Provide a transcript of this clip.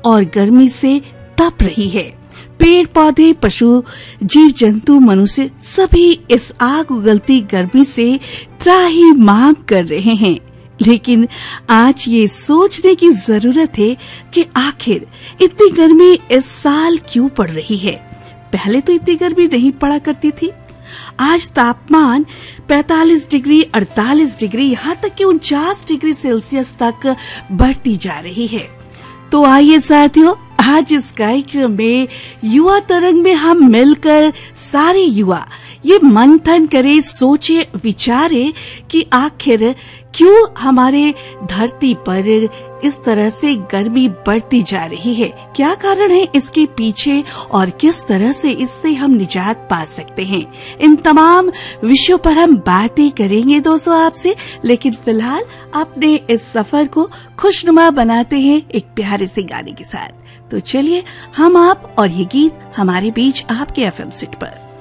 और गर्मी से तप रही है। पेड़ पौधे, पशु, जीव जंतु, मनुष्य सभी इस आग उगलती गर्मी से त्राहिमाम कर रहे हैं। लेकिन आज ये सोचने की जरूरत है कि आखिर इतनी गर्मी इस साल क्यों पड़ रही है। पहले तो इतनी गर्मी नहीं पड़ा करती थी। आज तापमान 45 डिग्री, 48 डिग्री, यहाँ तक कि 49 डिग्री सेल्सियस तक बढ़ती जा रही है। तो आइए साथियों, आज इस कार्यक्रम में युवा तरंग में हम मिलकर सारे युवा ये मंथन करें, सोचे, विचारे कि आखिर क्यों हमारे धरती पर इस तरह से गर्मी बढ़ती जा रही है, क्या कारण है इसके पीछे और किस तरह से इससे हम निजात पा सकते हैं। इन तमाम विषयों पर हम बातें करेंगे दोस्तों आपसे, लेकिन फिलहाल अपने इस सफर को खुशनुमा बनाते हैं एक प्यारे से गाने के साथ। तो चलिए हम आप और ये गीत हमारे बीच आपके FM सेट पर।